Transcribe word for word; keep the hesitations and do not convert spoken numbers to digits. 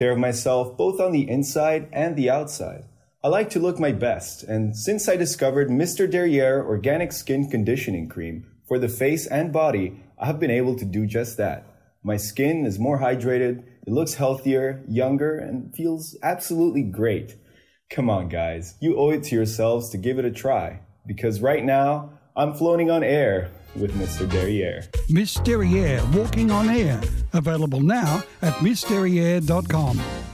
care of myself both on the inside and the outside. I like to look my best, and since I discovered Mister Derriere Organic Skin Conditioning Cream for the face and body, I have been able to do just that. My skin is more hydrated, it looks healthier, younger, and feels absolutely great. Come on, guys, you owe it to yourselves to give it a try, because right now, I'm floating on air with Mister Derriere. Miss Derriere Walking on Air. Available now at miss derriere dot com.